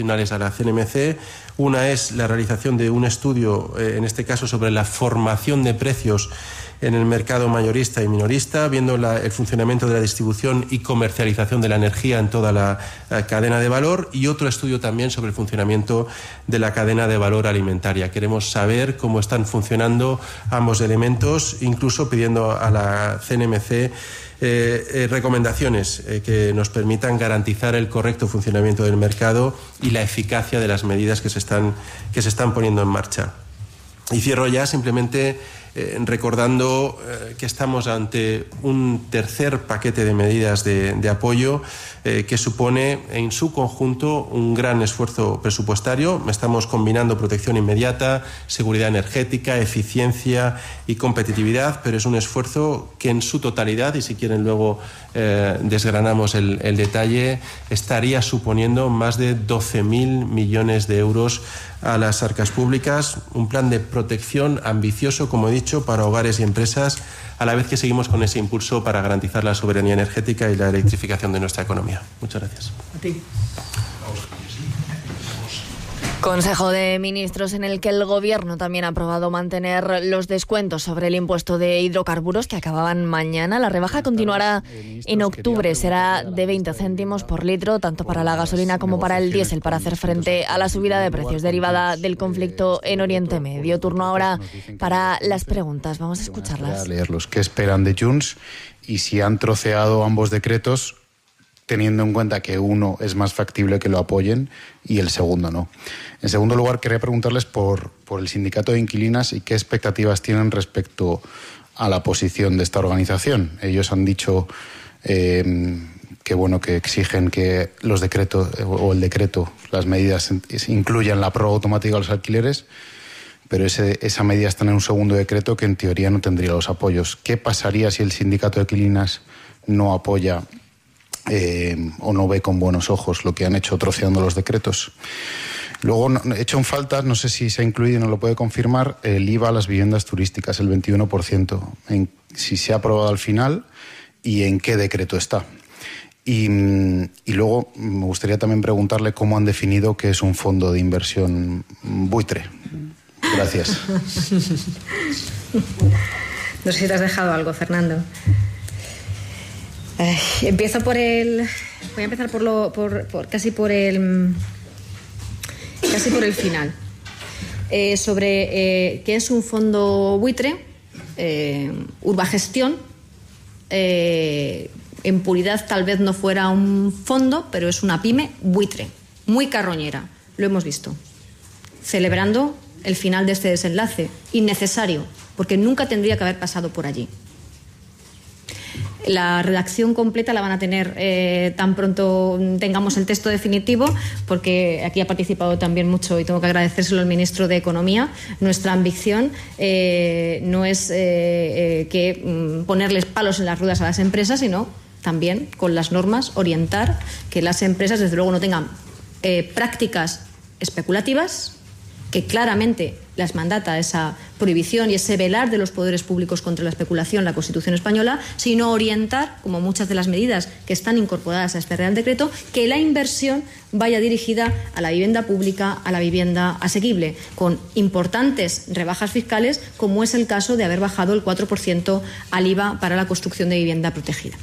adicionales a la CNMC. Una es la realización de un estudio, en este caso sobre la formación de precios en el mercado mayorista y minorista, viendo el funcionamiento de la distribución y comercialización de la energía en toda la cadena de valor, y otro estudio también sobre el funcionamiento de la cadena de valor alimentaria. Queremos saber cómo están funcionando ambos elementos, incluso pidiendo a la CNMC recomendaciones que nos permitan garantizar el correcto funcionamiento del mercado y la eficacia de las medidas que se están poniendo en marcha. Y cierro ya simplemente recordando que estamos ante un tercer paquete de medidas de apoyo que supone en su conjunto un gran esfuerzo presupuestario. Estamos combinando protección inmediata, seguridad energética, eficiencia y competitividad, pero es un esfuerzo que en su totalidad, y si quieren luego desgranamos el detalle, estaría suponiendo más de 12.000 millones de euros a las arcas públicas, un plan de protección ambicioso, como he dicho, para hogares y empresas, a la vez que seguimos con ese impulso para garantizar la soberanía energética y la electrificación de nuestra economía. Muchas gracias. A ti. Consejo de Ministros en el que el Gobierno también ha aprobado mantener los descuentos sobre el impuesto de hidrocarburos que acababan mañana. La rebaja continuará en octubre, será de 20 céntimos por litro, tanto para la gasolina como para el diésel, para hacer frente a la subida de precios derivada del conflicto en Oriente Medio. Turno ahora para las preguntas. Vamos a escucharlas. A leerlos. ¿Qué esperan de Junts? Y si han troceado ambos decretos, teniendo en cuenta que uno es más factible que lo apoyen y el segundo no. En segundo lugar, quería preguntarles por el sindicato de inquilinas y qué expectativas tienen respecto a la posición de esta organización. Ellos han dicho que exigen que los decretos o el decreto, las medidas incluyan la prórroga automática de los alquileres, pero esa medida está en un segundo decreto que en teoría no tendría los apoyos. ¿Qué pasaría si el sindicato de inquilinas no apoya o no ve con buenos ojos lo que han hecho troceando los decretos? Luego he hecho en falta, no sé si se ha incluido y no lo puede confirmar, el IVA a las viviendas turísticas, el 21%, si se ha aprobado al final y en qué decreto está. Y luego me gustaría también preguntarle cómo han definido qué es un fondo de inversión buitre. Gracias. No sé si te has dejado algo, Fernando. Voy a empezar casi por el final. Sobre qué es un fondo buitre, Urbagestión, en puridad tal vez no fuera un fondo, pero es una pyme buitre, muy carroñera, lo hemos visto, celebrando el final de este desenlace, innecesario, porque nunca tendría que haber pasado por allí. La redacción completa la van a tener tan pronto tengamos el texto definitivo, porque aquí ha participado también mucho y tengo que agradecérselo al ministro de Economía. Nuestra ambición no es que ponerles palos en las ruedas a las empresas, sino también con las normas orientar que las empresas desde luego no tengan prácticas especulativas, que claramente las mandata esa prohibición y ese velar de los poderes públicos contra la especulación, la Constitución española, sino orientar, como muchas de las medidas que están incorporadas a este Real Decreto, que la inversión vaya dirigida a la vivienda pública, a la vivienda asequible, con importantes rebajas fiscales, como es el caso de haber bajado el 4% al IVA para la construcción de vivienda protegida.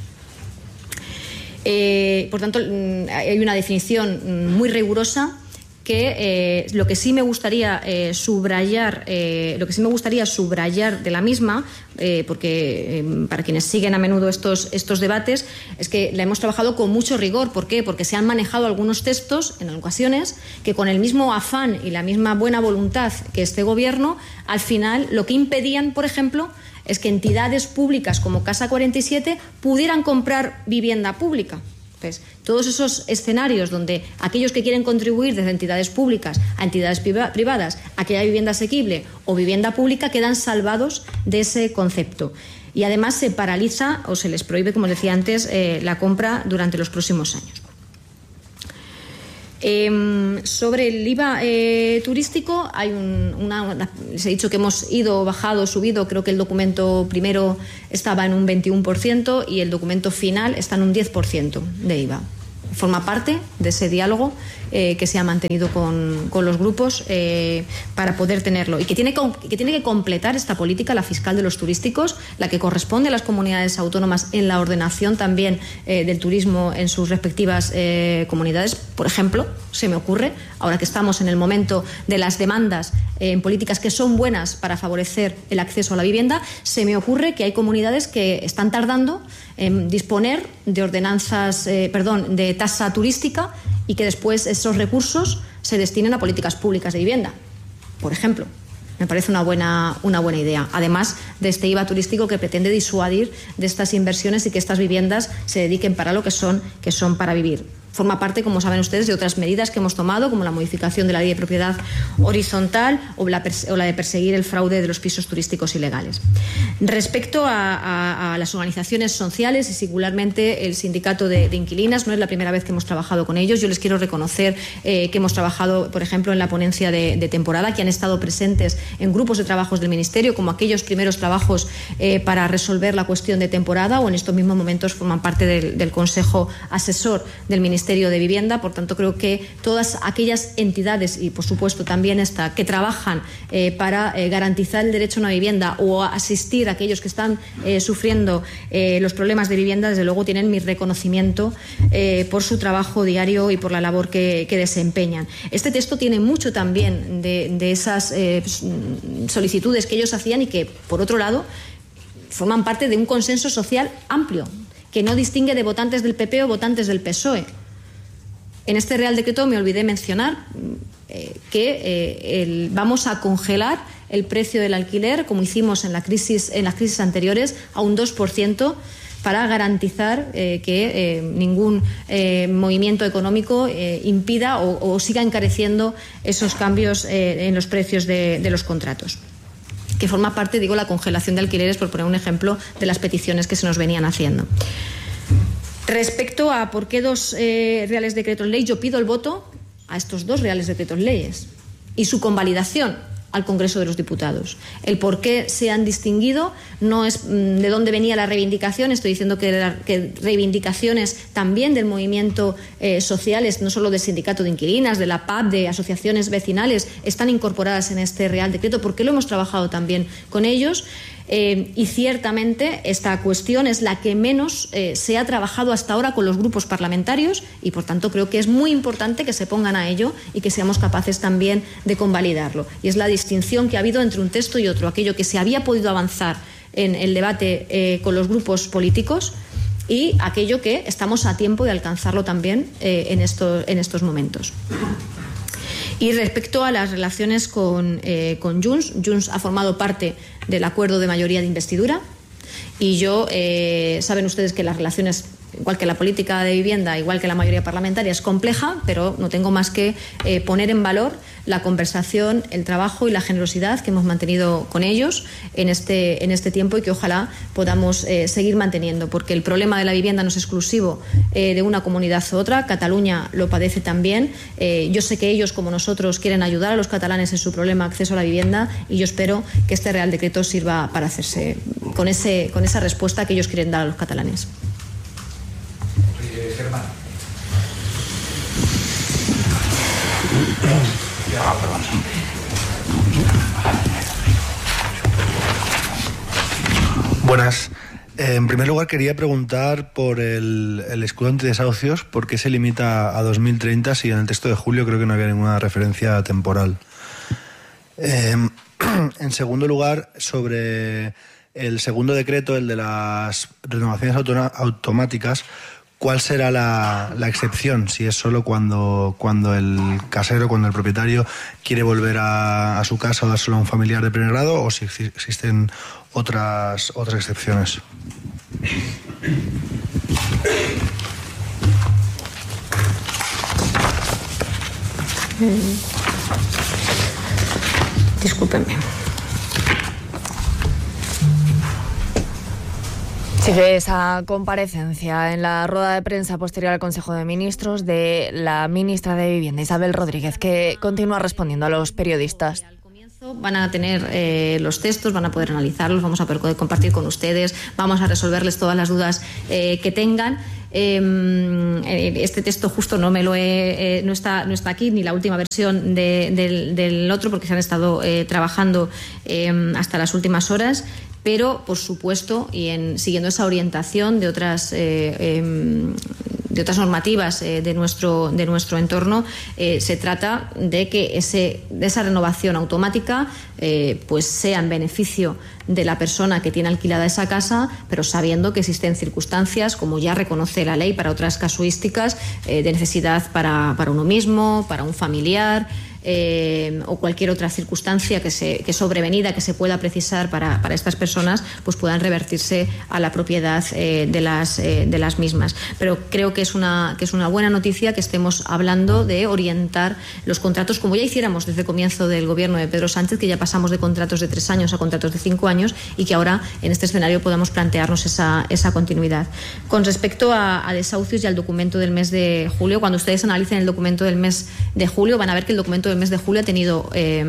Por tanto, hay una definición muy rigurosa que lo que sí me gustaría subrayar de la misma, porque para quienes siguen a menudo estos debates, es que la hemos trabajado con mucho rigor. ¿Por qué? Porque se han manejado algunos textos en ocasiones que, con el mismo afán y la misma buena voluntad que este Gobierno, al final lo que impedían, por ejemplo, es que entidades públicas como Casa 47 pudieran comprar vivienda pública. Entonces, todos esos escenarios donde aquellos que quieren contribuir desde entidades públicas a entidades privadas a que haya vivienda asequible o vivienda pública quedan salvados de ese concepto. Y además se paraliza o se les prohíbe, como decía antes, la compra durante los próximos años. Sobre el IVA turístico, les he dicho que hemos ido, bajado, subido. Creo que el documento primero estaba en un 21% y el documento final está en un 10% de IVA. forma parte de ese diálogo que se ha mantenido con los grupos para poder tenerlo, y que tiene que completar esta política la fiscal de los turísticos, la que corresponde a las comunidades autónomas en la ordenación también del turismo en sus respectivas comunidades. Por ejemplo, se me ocurre, ahora que estamos en el momento de las demandas en políticas que son buenas para favorecer el acceso a la vivienda, se me ocurre que hay comunidades que están tardando en disponer de ordenanzas, de tasa turística, y que después esos recursos se destinen a políticas públicas de vivienda, por ejemplo. Me parece una buena idea. Además de este IVA turístico que pretende disuadir de estas inversiones y que estas viviendas se dediquen para lo que son para vivir. Forma parte, como saben ustedes, de otras medidas que hemos tomado, como la modificación de la ley de propiedad horizontal o la de perseguir el fraude de los pisos turísticos ilegales. Respecto a las organizaciones sociales y singularmente el sindicato de inquilinas, no es la primera vez que hemos trabajado con ellos. Yo les quiero reconocer que hemos trabajado, por ejemplo, en la ponencia de temporada, que han estado presentes en grupos de trabajos del Ministerio, como aquellos primeros trabajos para resolver la cuestión de temporada, o en estos mismos momentos forman parte del Consejo Asesor del Ministerio de Vivienda. Por tanto, creo que todas aquellas entidades, y por supuesto también esta, que trabajan para garantizar el derecho a una vivienda o a asistir a aquellos que están sufriendo los problemas de vivienda, desde luego tienen mi reconocimiento por su trabajo diario y por la labor que desempeñan. Este texto tiene mucho también de esas solicitudes que ellos hacían y que, por otro lado, forman parte de un consenso social amplio, que no distingue de votantes del PP o votantes del PSOE. En este Real Decreto me olvidé mencionar que vamos a congelar el precio del alquiler, como hicimos en las crisis anteriores, a un 2%, para garantizar que ningún movimiento económico impida o siga encareciendo esos cambios en los precios de los contratos, que forma parte, la congelación de alquileres, por poner un ejemplo de las peticiones que se nos venían haciendo. Respecto a por qué 2 reales decretos ley, yo pido el voto a estos 2 reales decretos leyes y su convalidación al Congreso de los Diputados. El por qué se han distinguido no es de dónde venía la reivindicación. Estoy diciendo que reivindicaciones también del movimiento sociales, no solo del sindicato de inquilinas, de la PAB, de asociaciones vecinales, están incorporadas en este Real Decreto, porque lo hemos trabajado también con ellos. Y ciertamente esta cuestión es la que menos se ha trabajado hasta ahora con los grupos parlamentarios, y por tanto creo que es muy importante que se pongan a ello y que seamos capaces también de convalidarlo. Y es la distinción que ha habido entre un texto y otro, aquello que se había podido avanzar en el debate con los grupos políticos y aquello que estamos a tiempo de alcanzarlo también en estos momentos. Y respecto a las relaciones con Junts ha formado parte del acuerdo de mayoría de investidura, y saben ustedes que las relaciones, igual que la política de vivienda, igual que la mayoría parlamentaria, es compleja, pero no tengo más que poner en valor la conversación, el trabajo y la generosidad que hemos mantenido con ellos en este tiempo, y que ojalá podamos seguir manteniendo, porque el problema de la vivienda no es exclusivo de una comunidad u otra. Cataluña lo padece también. Yo sé que ellos, como nosotros, quieren ayudar a los catalanes en su problema de acceso a la vivienda, y yo espero que este Real Decreto sirva para hacerse con esa respuesta que ellos quieren dar a los catalanes. Germán. Buenas. En primer lugar, quería preguntar por el escudo antidesahucios. ¿Por qué se limita a 2030 si en el texto de julio creo que no había ninguna referencia temporal? En segundo lugar, sobre el segundo decreto, el de las renovaciones automáticas, ¿cuál será la excepción? Si es solo cuando el casero, cuando el propietario quiere volver a su casa o dárselo a un familiar de primer grado, o si existen otras excepciones. Discúlpenme. Sigue esa comparecencia en la rueda de prensa posterior al Consejo de Ministros de la ministra de Vivienda, Isabel Rodríguez, que continúa respondiendo a los periodistas. Van a tener los textos, van a poder analizarlos, vamos a poder compartir con ustedes, vamos a resolverles todas las dudas que tengan. Este texto justo no está aquí, ni la última versión del otro, porque se han estado trabajando hasta las últimas horas. Pero, por supuesto, y siguiendo esa orientación de otras normativas de nuestro entorno, se trata de que esa renovación automática pues sea en beneficio de la persona que tiene alquilada esa casa, pero sabiendo que existen circunstancias, como ya reconoce la ley para otras casuísticas, de necesidad para uno mismo, para un familiar, o cualquier otra circunstancia que sobrevenida que se pueda precisar para estas personas, pues puedan revertirse a la propiedad de las mismas. Pero creo que es una buena noticia que estemos hablando de orientar los contratos, como ya hiciéramos desde el comienzo del gobierno de Pedro Sánchez, que ya pasamos de contratos de 3 años a contratos de 5 años, y que ahora en este escenario podamos plantearnos esa continuidad. Con respecto a desahucios y al documento del mes de julio, cuando ustedes analicen el documento del mes de julio, van a ver que el documento del mes de julio ha tenido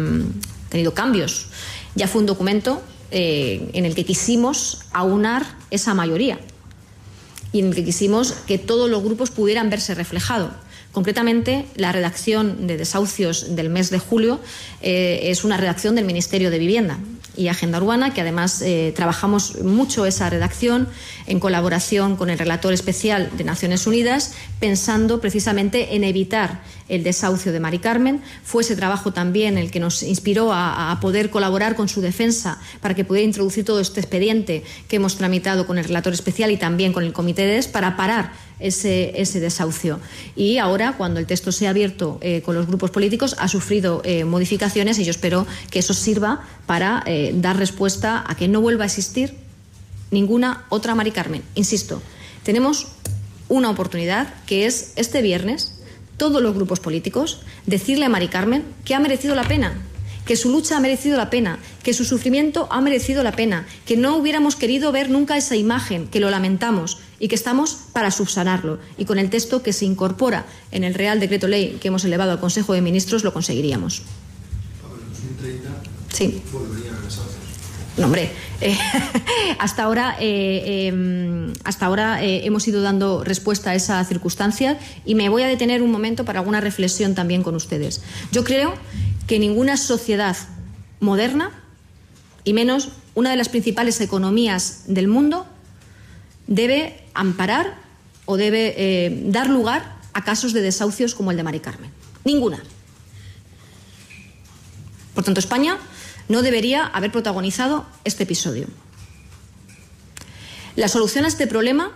cambios. Ya fue un documento en el que quisimos aunar esa mayoría y en el que quisimos que todos los grupos pudieran verse reflejados. Concretamente, la redacción de desahucios del mes de julio es una redacción del Ministerio de Vivienda y Agenda Urbana, que además trabajamos mucho esa redacción en colaboración con el relator especial de Naciones Unidas, pensando precisamente en evitar el desahucio de Mari Carmen. Fue ese trabajo también el que nos inspiró a poder colaborar con su defensa para que pudiera introducir todo este expediente que hemos tramitado con el relator especial y también con el Comité de EDES para parar ese desahucio. Y ahora, cuando el texto sea abierto con los grupos políticos, ha sufrido modificaciones, y yo espero que eso sirva para dar respuesta a que no vuelva a existir ninguna otra Mari Carmen. Insisto, tenemos una oportunidad, que es este viernes, todos los grupos políticos, decirle a Mari Carmen que ha merecido la pena, que su lucha ha merecido la pena, que su sufrimiento ha merecido la pena, que no hubiéramos querido ver nunca esa imagen, que lo lamentamos y que estamos para subsanarlo. Y con el texto que se incorpora en el Real Decreto Ley que hemos elevado al Consejo de Ministros lo conseguiríamos. Sí. No, hombre, hasta ahora hemos ido dando respuesta a esa circunstancia, y me voy a detener un momento para alguna reflexión también con ustedes. Yo creo que ninguna sociedad moderna, y menos una de las principales economías del mundo, debe amparar o debe dar lugar a casos de desahucios como el de Mari Carmen. Ninguna. Por tanto, España no debería haber protagonizado este episodio. La solución a este problema,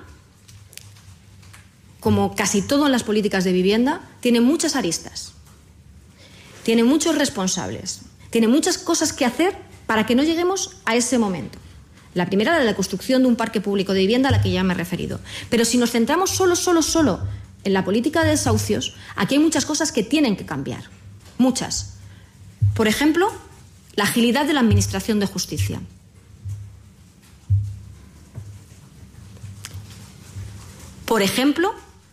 como casi todo en las políticas de vivienda, tiene muchas aristas, tiene muchos responsables, tiene muchas cosas que hacer para que no lleguemos a ese momento. La primera, la construcción de un parque público de vivienda, a la que ya me he referido. Pero si nos centramos solo en la política de desahucios, aquí hay muchas cosas que tienen que cambiar. Muchas. Por ejemplo, la agilidad de la Administración de Justicia. Por ejemplo,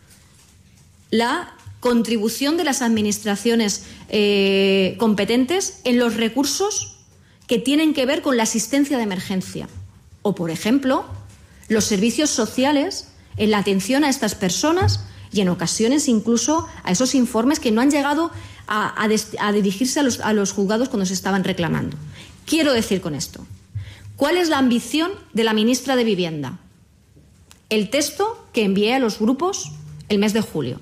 la contribución de las administraciones competentes en los recursos que tienen que ver con la asistencia de emergencia. O, por ejemplo, los servicios sociales en la atención a estas personas y, en ocasiones, incluso a esos informes que no han llegado a dirigirse a los juzgados cuando se estaban reclamando. Quiero decir con esto, ¿cuál es la ambición de la ministra de Vivienda? El texto que envié a los grupos el mes de julio.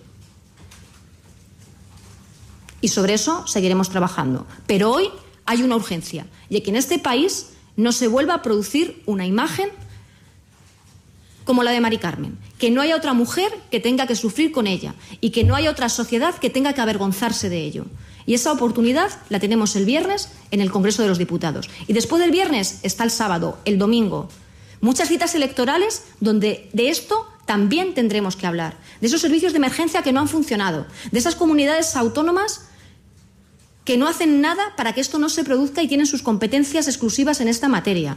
Y sobre eso seguiremos trabajando. Pero hoy hay una urgencia, y que en este país no se vuelva a producir una imagen como la de Mari Carmen, que no haya otra mujer que tenga que sufrir con ella y que no haya otra sociedad que tenga que avergonzarse de ello. Y esa oportunidad la tenemos el viernes en el Congreso de los Diputados. Y después del viernes está el sábado, el domingo. Muchas citas electorales donde de esto también tendremos que hablar. De esos servicios de emergencia que no han funcionado. De esas comunidades autónomas que no hacen nada para que esto no se produzca y tienen sus competencias exclusivas en esta materia.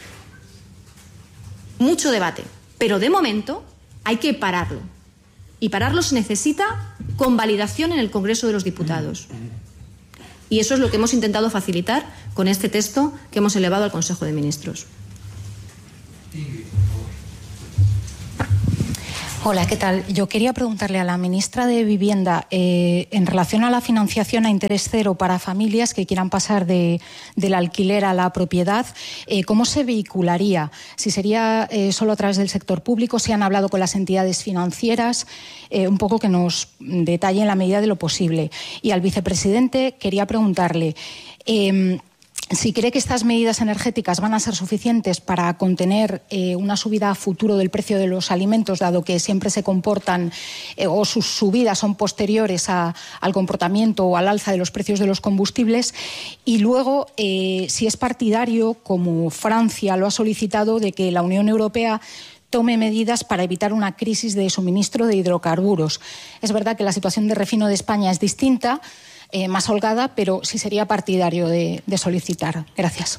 Mucho debate. Pero de momento hay que pararlo. Y pararlo se necesita con validación en el Congreso de los Diputados. Y eso es lo que hemos intentado facilitar con este texto que hemos elevado al Consejo de Ministros. Hola, ¿qué tal? Yo quería preguntarle a la ministra de Vivienda en relación a la financiación a interés cero para familias que quieran pasar del alquiler a la propiedad, ¿cómo se vehicularía? Si sería solo a través del sector público, si han hablado con las entidades financieras, un poco que nos detalle en la medida de lo posible. Y al vicepresidente quería preguntarle si cree que estas medidas energéticas van a ser suficientes para contener una subida a futuro del precio de los alimentos, dado que siempre se comportan o sus subidas son posteriores al comportamiento o al alza de los precios de los combustibles. Y luego, si es partidario, como Francia lo ha solicitado, de que la Unión Europea tome medidas para evitar una crisis de suministro de hidrocarburos. Es verdad que la situación de refino de España es distinta, más holgada, pero sí sería partidario de solicitar. Gracias.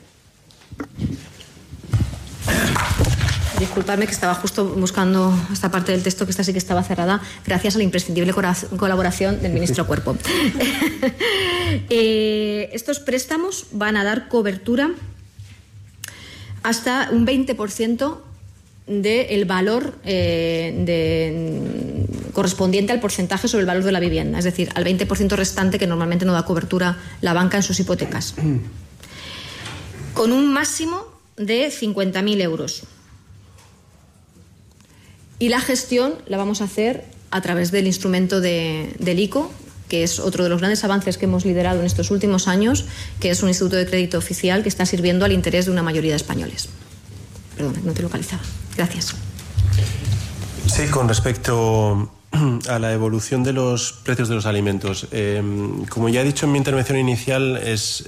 Disculpadme que estaba justo buscando esta parte del texto, que esta sí que estaba cerrada, gracias a la imprescindible colaboración del ministro Cuerpo. Estos préstamos van a dar cobertura hasta un 20% del valor correspondiente al porcentaje sobre el valor de la vivienda, es decir, al 20% restante que normalmente no da cobertura la banca en sus hipotecas, con un máximo de 50.000 euros. Y la gestión la vamos a hacer a través del instrumento del ICO, que es otro de los grandes avances que hemos liderado en estos últimos años, que es un instituto de crédito oficial que está sirviendo al interés de una mayoría de españoles. Perdón, no te localizaba. Gracias. Sí, con respecto a la evolución de los precios de los alimentos, como ya he dicho en mi intervención inicial, es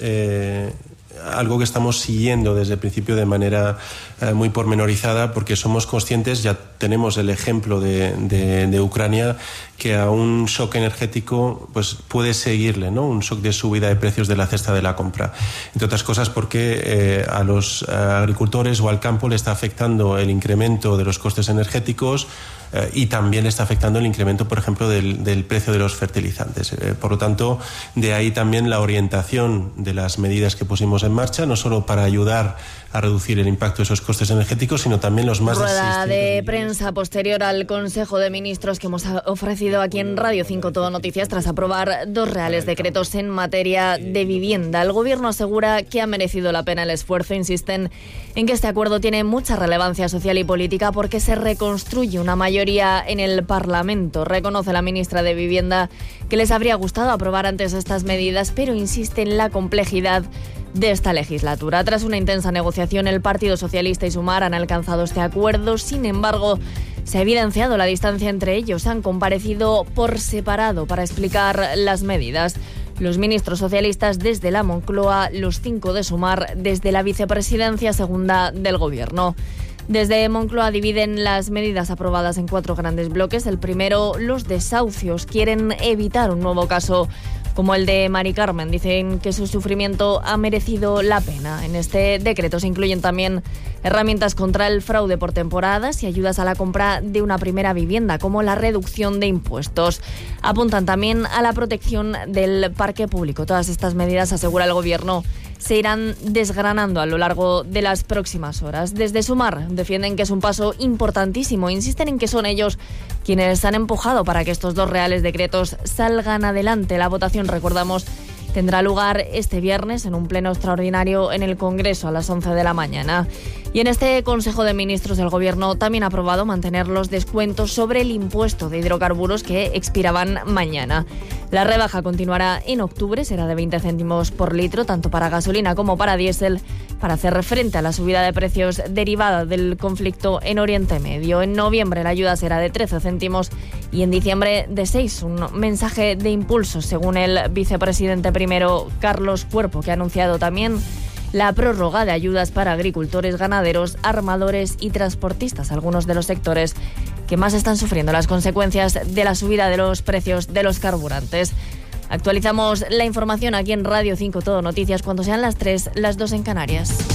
algo que estamos siguiendo desde el principio de manera muy pormenorizada, porque somos conscientes, ya tenemos el ejemplo de Ucrania, que a un shock energético pues puede seguirle, ¿no?, un shock de subida de precios de la cesta de la compra. Entre otras cosas porque a los agricultores o al campo le está afectando el incremento de los costes energéticos y también le está afectando el incremento, por ejemplo, del precio de los fertilizantes. Por lo tanto, de ahí también la orientación de las medidas que pusimos en marcha, no solo para ayudar a reducir el impacto de esos costes energéticos, sino también los más rueda de prensa posterior al Consejo de Ministros que hemos ofrecido aquí en Radio 5 Todo Noticias tras aprobar 2 reales decretos en materia de vivienda. El Gobierno asegura que ha merecido la pena el esfuerzo. Insisten en que este acuerdo tiene mucha relevancia social y política porque se reconstruye una mayoría en el Parlamento. Reconoce la ministra de Vivienda que les habría gustado aprobar antes estas medidas, pero insiste en la complejidad de esta legislatura. Tras una intensa negociación, el Partido Socialista y Sumar han alcanzado este acuerdo. Sin embargo, se ha evidenciado la distancia entre ellos. Han comparecido por separado para explicar las medidas. Los ministros socialistas desde la Moncloa, los 5 de Sumar desde la vicepresidencia segunda del Gobierno. Desde Moncloa dividen las medidas aprobadas en 4 grandes bloques. El primero, los desahucios. Quieren evitar un nuevo caso como el de Mari Carmen. Dicen que su sufrimiento ha merecido la pena. En este decreto se incluyen también herramientas contra el fraude por temporadas y ayudas a la compra de una primera vivienda, como la reducción de impuestos. Apuntan también a la protección del parque público. Todas estas medidas, asegura el Gobierno, se irán desgranando a lo largo de las próximas horas. Desde Sumar defienden que es un paso importantísimo. Insisten en que son ellos quienes han empujado para que estos 2 reales decretos salgan adelante. La votación, recordamos, tendrá lugar este viernes en un pleno extraordinario en el Congreso a las 11 de la mañana. Y en este Consejo de Ministros el Gobierno también ha aprobado mantener los descuentos sobre el impuesto de hidrocarburos que expiraban mañana. La rebaja continuará en octubre, será de 20 céntimos por litro, tanto para gasolina como para diésel, para hacer frente a la subida de precios derivada del conflicto en Oriente Medio. En noviembre la ayuda será de 13 céntimos y en diciembre de 6, un mensaje de impulso, según el vicepresidente primero, Carlos Cuerpo, que ha anunciado también la prórroga de ayudas para agricultores, ganaderos, armadores y transportistas, algunos de los sectores que más están sufriendo las consecuencias de la subida de los precios de los carburantes. Actualizamos la información aquí en Radio 5 Todo Noticias cuando sean las 3, las 2 en Canarias.